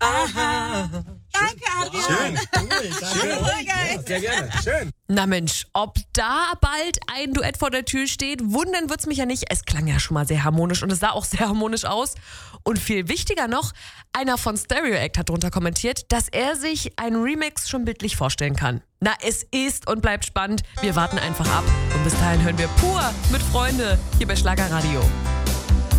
Aha. Danke, Adrian. Schön. Cool, danke. Geil. Sehr gerne. Schön. Na Mensch, ob da bald ein Duett vor der Tür steht, wundern wird's mich ja nicht. Es klang ja schon mal sehr harmonisch und es sah auch sehr harmonisch aus. Und viel wichtiger noch, einer von Stereo Act hat drunter kommentiert, dass er sich einen Remix schon bildlich vorstellen kann. Na, es ist und bleibt spannend. Wir warten einfach ab. Und bis dahin hören wir pur mit Freunde hier bei Schlagerradio.